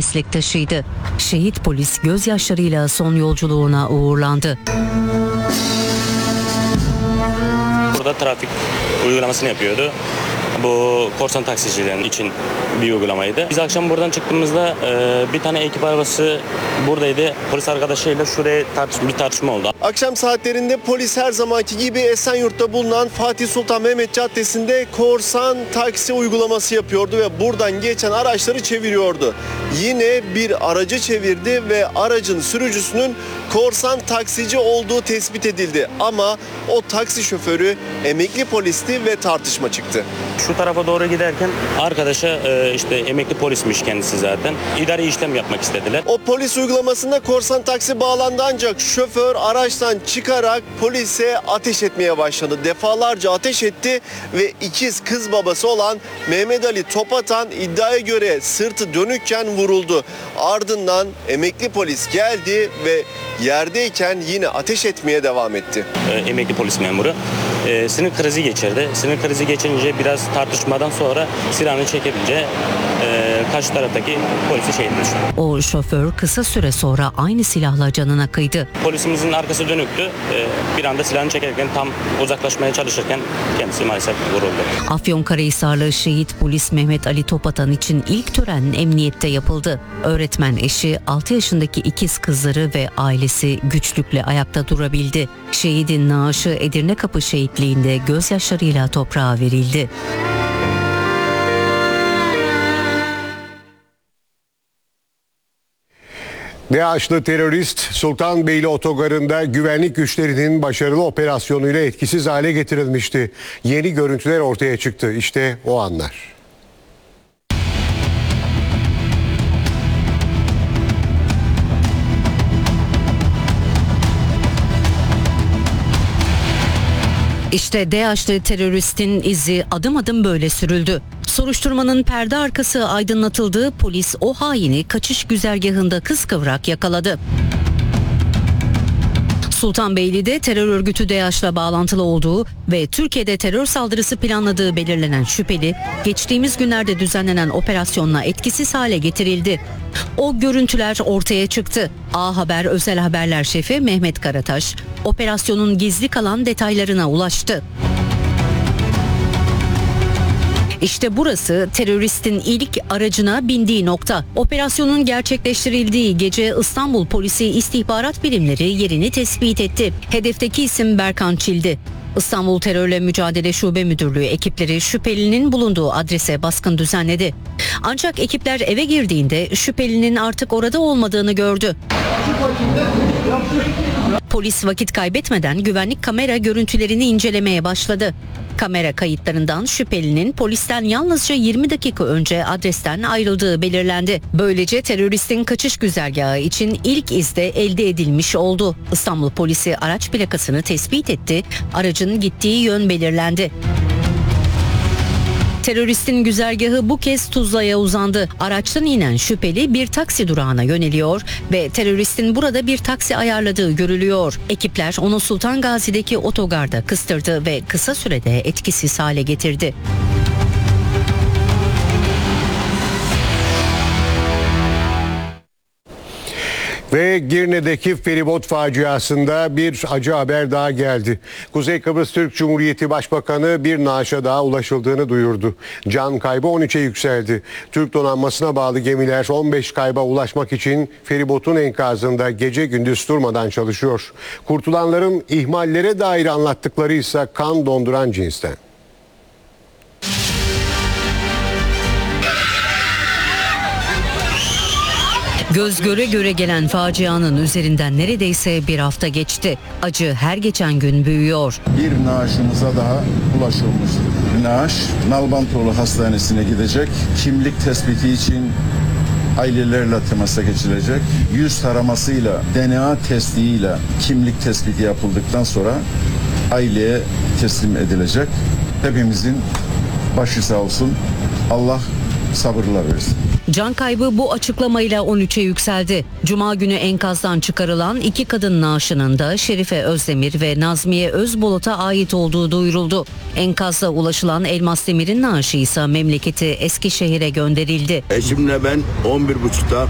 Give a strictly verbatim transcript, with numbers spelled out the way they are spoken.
meslektaşıydı. Şehit polis gözyaşlarıyla son yolculuğuna uğurlandı. Burada trafik uygulamasını yapıyordu. Bu korsan taksicilerin için bir uygulamaydı. Biz akşam buradan çıktığımızda e, bir tane ekip arabası buradaydı. Polis arkadaşıyla şuraya tartış bir tartışma oldu. Akşam saatlerinde polis her zamanki gibi Esenyurt'ta bulunan Fatih Sultan Mehmet Caddesi'nde korsan taksi uygulaması yapıyordu ve buradan geçen araçları çeviriyordu. Yine bir aracı çevirdi ve aracın sürücüsünün korsan taksici olduğu tespit edildi. Ama o taksi şoförü emekli polisti ve tartışma çıktı. Şu tarafa doğru giderken arkadaşa e, işte emekli polismiş kendisi zaten. İdari işlem yapmak istediler. O polis uygulamasında korsan taksi bağlandı ancak şoför araçtan çıkarak polise ateş etmeye başladı. Defalarca ateş etti ve ikiz kız babası olan Mehmet Ali Topatan iddiaya göre sırtı dönükken vuruldu. Ardından emekli polis geldi ve yerdeyken yine ateş etmeye devam etti. E, emekli polis memuru e, sinir krizi geçirdi. Sinir krizi geçirince biraz tartışmadan sonra silahını çekilince e, karşı taraftaki polisi şehit düştü. O şoför kısa süre sonra aynı silahla canına kıydı. Polisimizin arkası dönüktü. E, bir anda silahını çekerken tam uzaklaşmaya çalışırken kendisi maalesef vuruldu. Afyonkarahisarlı şehit polis Mehmet Ali Topatan için ilk tören emniyette yapıldı. Öğretmen eşi, altı yaşındaki ikiz kızları ve ailesi güçlükle ayakta durabildi. Şehidin naaşı Edirnekapı şehitliğinde gözyaşlarıyla toprağa verildi. DAEŞ'lı terörist Sultanbeyli Otogarı'nda güvenlik güçlerinin başarılı operasyonuyla etkisiz hale getirilmişti. Yeni görüntüler ortaya çıktı. İşte o anlar. İşte DAEŞ'li teröristin izi adım adım böyle sürüldü. Soruşturmanın perde arkası aydınlatıldığı polis o haini kaçış güzergahında kıskıvrak yakaladı. Sultanbeyli'de terör örgütü DAEŞ'la bağlantılı olduğu ve Türkiye'de terör saldırısı planladığı belirlenen şüpheli, geçtiğimiz günlerde düzenlenen operasyonla etkisiz hale getirildi. O görüntüler ortaya çıktı. A Haber Özel Haberler Şefi Mehmet Karataş, operasyonun gizli kalan detaylarına ulaştı. İşte burası teröristin ilk aracına bindiği nokta. Operasyonun gerçekleştirildiği gece İstanbul Polisi İstihbarat Birimleri yerini tespit etti. Hedefteki isim Berkan Çildi. İstanbul Terörle Mücadele Şube Müdürlüğü ekipleri şüphelinin bulunduğu adrese baskın düzenledi. Ancak ekipler eve girdiğinde şüphelinin artık orada olmadığını gördü. Polis vakit kaybetmeden güvenlik kamera görüntülerini incelemeye başladı. Kamera kayıtlarından şüphelinin polisten yalnızca yirmi dakika önce adresten ayrıldığı belirlendi. Böylece teröristin kaçış güzergahı için ilk iz de elde edilmiş oldu. İstanbul Polisi araç plakasını tespit etti. Aracın gittiği yön belirlendi. Teröristin güzergahı bu kez Tuzla'ya uzandı. Araçtan inen şüpheli bir taksi durağına yöneliyor ve teröristin burada bir taksi ayarladığı görülüyor. Ekipler onu Sultan Gazi'deki otogarda kıstırdı ve kısa sürede etkisiz hale getirdi. Ve Girne'deki feribot faciasında bir acı haber daha geldi. Kuzey Kıbrıs Türk Cumhuriyeti Başbakanı bir naaşa daha ulaşıldığını duyurdu. Can kaybı on üçe yükseldi. Türk donanmasına bağlı gemiler on beş kayba ulaşmak için feribotun enkazında gece gündüz durmadan çalışıyor. Kurtulanların ihmallere dair anlattıkları ise kan donduran cinsten. Göz göre göre gelen facianın üzerinden neredeyse bir hafta geçti. Acı her geçen gün büyüyor. Bir naaşımıza daha ulaşılmıştır. Naaş Nalbantoğlu Hastanesi'ne gidecek. Kimlik tespiti için ailelerle temasa geçilecek. Yüz taramasıyla, D N A testiyle kimlik tespiti yapıldıktan sonra aileye teslim edilecek. Hepimizin başı sağ olsun. Allah sabırlar versin. Can kaybı bu açıklamayla on üçe yükseldi. Cuma günü enkazdan çıkarılan iki kadın naaşının da Şerife Özdemir ve Nazmiye Özbolot'a ait olduğu duyuruldu. Enkazda ulaşılan Elmas Demir'in naaşı ise memleketi Eskişehir'e gönderildi. Eşimle ben on bir buçukta